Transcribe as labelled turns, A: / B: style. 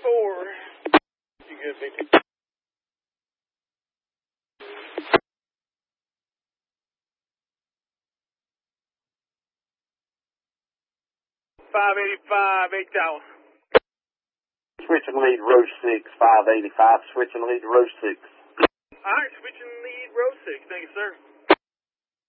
A: You good, Victor? 585, 8 Tower.
B: Switching lead, row 6, 585. Switching lead, row 6.
A: All right, switching lead, row 6. Thank you, sir.